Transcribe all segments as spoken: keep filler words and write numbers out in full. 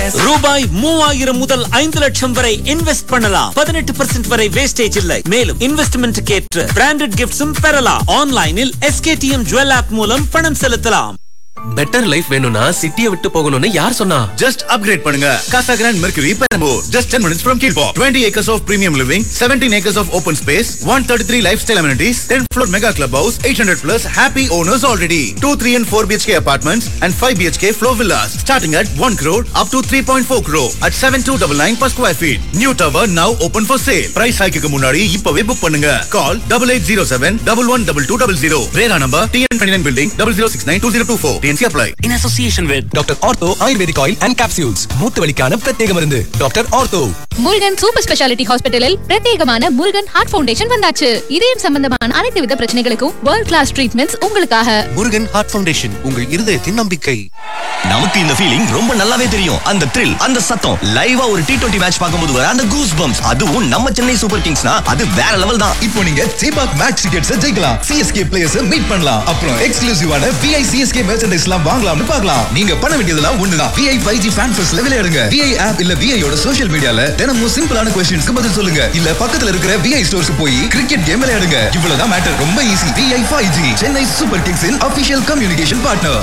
ரூபாய் மூவாயிரம் முதல் ஐந்து லட்சம் வரை இன்வெஸ்ட் பண்ணலாம். பதினெட்டு பர்சன்ட் வரை வேஸ்டேஜ் இல்லை. மேலும் இன்வெஸ்ட்மெண்ட் ஏற்ற பிராண்டட் கிஃப்ட்ஸும் பெறலாம். ஆன்லைனில் எஸ்கேடிஎம் ஜுவல் ஆப் மூலம் பணம் செலுத்தலாம். பெட்டர் லைஃப் வேணும்னா சிட்டியை விட்டு போகணும்னு யார் சொன்னா? Just upgrade பண்ணுங்க. Casa Grand Mercury Perambur, just ten minutes from Kilpaw. twenty acres of premium living, seventeen acres of open space, one thirty-three lifestyle amenities, ten floor mega clubhouse, eight hundred plus happy owners already. two, three and four B H K apartments and five B H K floor villas starting at one crore up to three point four crore at seven two nine nine per square feet. New tower now open for sale. Price hike க்கு முன்னாடி இப்பவே book பண்ணுங்க. Call eight eight zero seven one one two two zero zero. Rera number T N twenty-nine building zero zero six nine two zero two four. T N C apply. In association with Doctor Ortho Ayurvedic Oil and Capsules. மூட்டு வலிக்கான பிரத்யேக மருந்து Doctor Ortho. Murugan super speciality ஹாஸ்பிடலில் பிரத்யேகமான Murugan heart foundation வந்தாச்சு. இதயம் சம்பந்தமான அனைத்து வித பிரச்சனைகளுக்கும் வேர்ல்ட் கிளாஸ் ட்ரீட்மெண்ட்ஸ் உங்களுக்காக. முருகன் ஹார்ட் ஃபவுண்டேஷன், உங்கள் இருதயத்தின் நம்பிக்கை. நமக்கு இந்த ஃபீலிங் ரொம்ப நல்லாவே தெரியும். அந்த த்ரில், அந்த சத்தம், லைவா ஒரு டி டுவெண்ட்டி மேட்ச் பார்க்கும்போது வர அந்த கூஸ் பம்ப்ஸ், அதுவும் நம்ம சென்னை சூப்பர் கிங்ஸ்னா அது வேற லெவல் தான். இப்போ நீங்க ஜேபாக் மேட்ச் டிக்கெட்ஸ் ஜெயிக்கலாம். C S K players meet பண்ணலாம். அப்புறம் எக்ஸ்க்ளூசிவான V I C S K மெர்ச்சன்டைஸ்லாம் வாங்கலாம்னு பார்க்கலாம். நீங்க பண்ண வேண்டியதெல்லாம் ஒண்ணுதான். V I five G fan ஃபெஸ்ட்ல விளையாடுங்க. V I ஆப் இல்ல V I யோட சோஷியல் மீடியால தினமும் சிம்பிளான क्वेश्चंस्க்கு பதில் சொல்லுங்க. இல்ல பக்கத்துல இருக்கிற V I ஸ்டோர்ஸ்க்கு போய் கிரிக்கெட் கேம் விளையாடுங்க. இவ்வளவுதான் மேட்டர். ரொம்ப easy. V I five G Chennai super கிங்ஸின் official communication partner.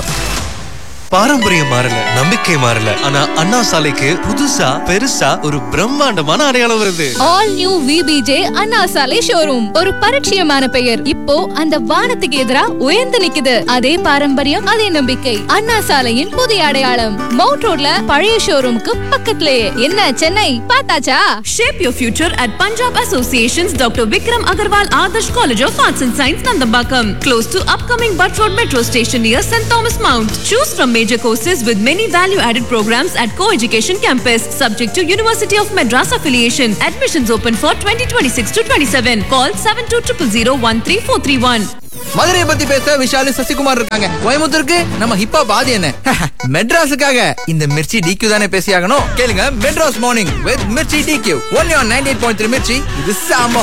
பாரம்பரியம் மாறல, நம்பிக்கை மாறல, ஆனா அண்ணா சாலைக்கு புதுசா பெருசா ஒரு பிரம்மாண்டமான அடையாளம் வருது. All new V B J அண்ணா சாலை ஷோரூம். ஒரு பரிச்சயமான பெயர் இப்போ அந்த வானத்துக்கு எதிரா உயர்ந்து நிக்குது. அதே பாரம்பரியம், அதே நம்பிக்கை. அண்ணா சாலையின் புதிய அடையாளம் மவுண்ட் ரோட்ல பழைய ஷோரூமுக்கு பக்கத்துலயே. என்ன Chennai பார்த்தாச்சா? Shape your future at Punjab Association's Doctor Vikram Agarwal Adarsh College of Arts and Science, Nandambakam, close to upcoming Butt Road Metro Station near Saint Thomas Mount. Choose from major courses with many value-added programs at Co-Education Campus, subject to University of Madras affiliation. Admissions open for twenty twenty-six to twenty-seven. Call seven two zero zero zero one three four three one. மதுரையை பத்தி பேச விஷாலு சசிகுமார் இருக்காங்க. கோயம்புத்தூருக்கு நம்ம ஹிப்பா பாதி என்ன. மெட்ராஸுக்காக இந்த மிர்ச்சி டிக்யூ தானே பேசியாகணும். கேளுங்க Madras morning with Mirchi டிக்யூ. Only on ninety-eight point three Mirchi. இது சாம